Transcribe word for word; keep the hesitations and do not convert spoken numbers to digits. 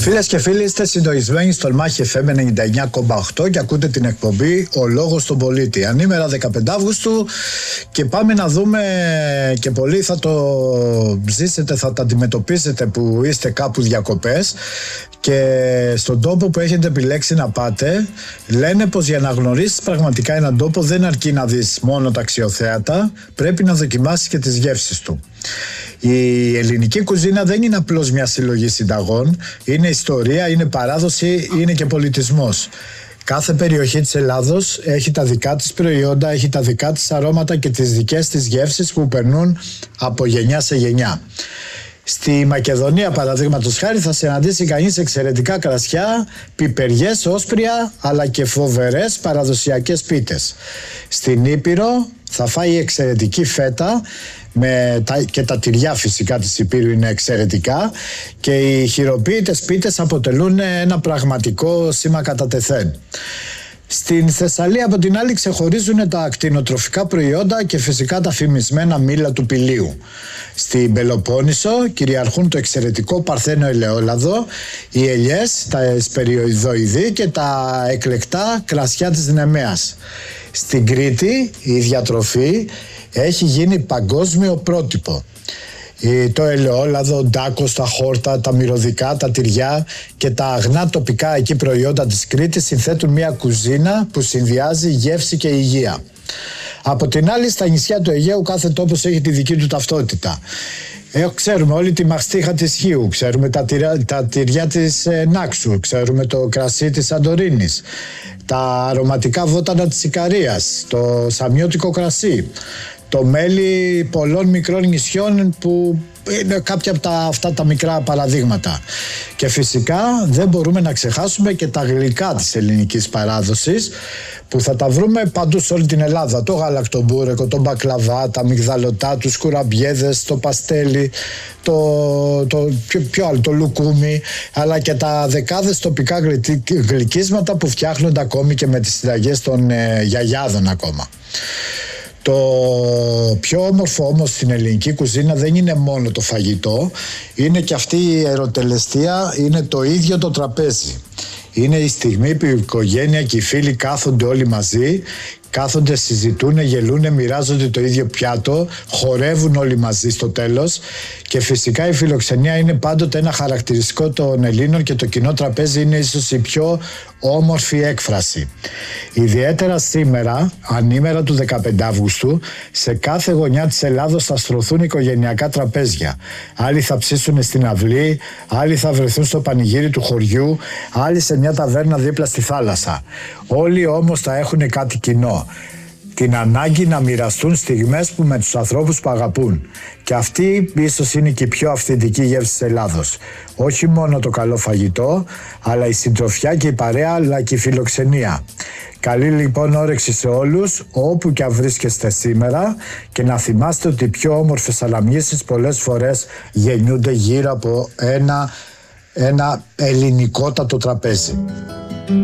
Φίλες και φίλοι, είστε συντονισμένοι στον Μάχη εφ εμ ενενήντα εννιά κόμμα οκτώ και ακούτε την εκπομπή Ο Λόγος στον Πολίτη. Ανήμερα δεκαπέντε Αυγούστου και πάμε να δούμε, και πολλοί θα το ζήσετε, θα τα αντιμετωπίσετε που είστε κάπου διακοπές και στον τόπο που έχετε επιλέξει να πάτε, λένε πως για να γνωρίσεις πραγματικά έναν τόπο δεν αρκεί να δεις μόνο τα αξιοθέατα, πρέπει να δοκιμάσεις και τις γεύσεις του. Η ελληνική κουζίνα δεν είναι απλώς μια συλλογή συνταγών, είναι ιστορία, είναι παράδοση, είναι και πολιτισμός. Κάθε περιοχή της Ελλάδος έχει τα δικά της προϊόντα, έχει τα δικά της αρώματα και τις δικές της γεύσεις που περνούν από γενιά σε γενιά. Στη Μακεδονία, παραδείγματος χάρη, θα συναντήσει κανείς εξαιρετικά κρασιά, πιπεριές, όσπρια, αλλά και φοβερές παραδοσιακές πίτες. Στην Ήπειρο θα φάει εξαιρετική φέτα, με τα, και τα τυριά φυσικά της Υπήρου είναι εξαιρετικά, και οι χειροποίητες πίτες αποτελούν ένα πραγματικό σήμα κατά τεθέν. Στην Θεσσαλία από την άλλη ξεχωρίζουν τα ακτινοτροφικά προϊόντα και φυσικά τα φημισμένα μήλα του Πηλίου. Στην Πελοπόννησο κυριαρχούν το εξαιρετικό παρθένο ελαιόλαδο, οι ελιές, τα εσπεριδοειδή και τα εκλεκτά κρασιά της Νεμαίας. Στην Κρήτη η διατροφή έχει γίνει παγκόσμιο πρότυπο. Το ελαιόλαδο, ο ντάκος, τα χόρτα, τα μυρωδικά, τα τυριά και τα αγνά τοπικά εκεί προϊόντα της Κρήτης συνθέτουν μια κουζίνα που συνδυάζει γεύση και υγεία. Από την άλλη, στα νησιά του Αιγαίου κάθε τόπος έχει τη δική του ταυτότητα. Ε, ξέρουμε όλη τη μαστίχα της Χίου, ξέρουμε τα τυριά, τα τυριά της ε, Νάξου, ξέρουμε το κρασί της Σαντορίνης, τα αρωματικά βότανα της Ικαρίας, το σαμιώτικο κρασί, το μέλι πολλών μικρών νησιών που είναι κάποια από τα, αυτά τα μικρά παραδείγματα. Και φυσικά δεν μπορούμε να ξεχάσουμε και τα γλυκά της ελληνικής παράδοσης που θα τα βρούμε παντού σε όλη την Ελλάδα. Το γαλακτομπούρεκο, το μπακλαβά, τα μυγδαλωτά, τους κουραμπιέδες, το παστέλι, το, το, ποιο, ποιο άλλο, το λουκούμι, αλλά και τα δεκάδες τοπικά γλυκίσματα που φτιάχνονται ακόμη και με τις συνταγές των ε, γιαγιάδων ακόμα. Το πιο όμορφο όμως στην ελληνική κουζίνα δεν είναι μόνο το φαγητό, είναι και αυτή η ερωτελεστία, είναι το ίδιο το τραπέζι. Είναι η στιγμή που η οικογένεια και οι φίλοι κάθονται όλοι μαζί, κάθονται, συζητούν, γελούν, μοιράζονται το ίδιο πιάτο, χορεύουν όλοι μαζί στο τέλος, και φυσικά η φιλοξενία είναι πάντοτε ένα χαρακτηριστικό των Ελλήνων και το κοινό τραπέζι είναι ίσως η πιο όμορφη έκφραση. Ιδιαίτερα σήμερα, ανήμερα του δεκαπέντε Αυγούστου, σε κάθε γωνιά της Ελλάδος θα στρωθούν οικογενειακά τραπέζια. Άλλοι θα ψήσουν στην αυλή, άλλοι θα βρεθούν στο πανηγύρι του χωριού, άλλοι σε μια ταβέρνα δίπλα στη θάλασσα. Όλοι όμως θα έχουν κάτι κοινό: την ανάγκη να μοιραστούν στιγμές που με τους ανθρώπους που αγαπούν. Και αυτή ίσως είναι και η πιο αυθεντική γεύση της Ελλάδος. Όχι μόνο το καλό φαγητό, αλλά η συντροφιά και η παρέα, αλλά και η φιλοξενία. Καλή λοιπόν όρεξη σε όλους, όπου και αν βρίσκεστε σήμερα, και να θυμάστε ότι οι πιο όμορφες αναμνήσεις πολλές φορές γεννιούνται γύρω από ένα, ένα ελληνικότατο τραπέζι.